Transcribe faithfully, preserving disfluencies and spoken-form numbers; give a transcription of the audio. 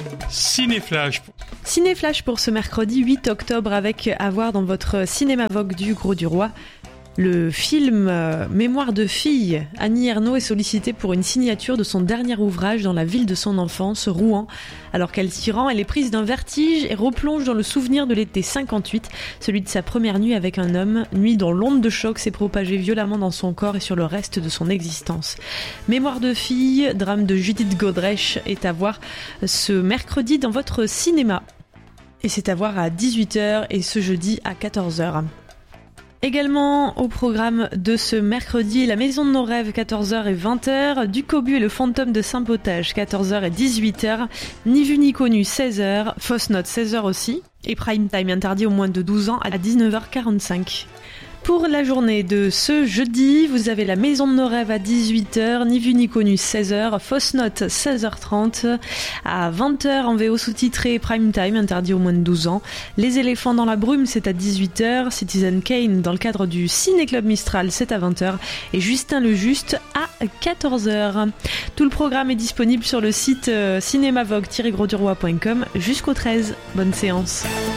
Cinéflash. Cinéflash pour ce mercredi huit octobre avec à voir dans votre cinéma Vogue du Gros du Roi. Le film euh, Mémoire de fille. Annie Ernaux est sollicitée pour une signature de son dernier ouvrage dans la ville de son enfance, Rouen. Alors qu'elle s'y rend, elle est prise d'un vertige et replonge dans le souvenir de l'été cinquante-huit, celui de sa première nuit avec un homme, nuit dont l'onde de choc s'est propagée violemment dans son corps et sur le reste de son existence. Mémoire de fille, drame de Judith Godrèche, est à voir ce mercredi dans votre cinéma. Et c'est à voir à dix-huit heures et ce jeudi à quatorze heures. Également au programme de ce mercredi, La Maison de nos rêves, quatorze heures et vingt heures, Du Cobu et le fantôme de Saint-Potage, quatorze heures et dix-huit heures, Ni vu ni connu, seize heures, Fausse note, seize heures aussi, et Prime Time interdit aux moins de douze ans à dix-neuf heures quarante-cinq. Pour la journée de ce jeudi, vous avez La Maison de nos rêves à dix-huit heures, Ni vu ni connu seize heures, Fausse note seize heures trente, à vingt heures en V O sous-titré Prime Time interdit aux moins de douze ans. Les éléphants dans la brume c'est à dix-huit heures, Citizen Kane dans le cadre du Ciné Club Mistral c'est à vingt heures et Justin le Juste à quatorze heures. Tout le programme est disponible sur le site euh, cinémavogue tiret gros du roi point com jusqu'au treize. Bonne séance.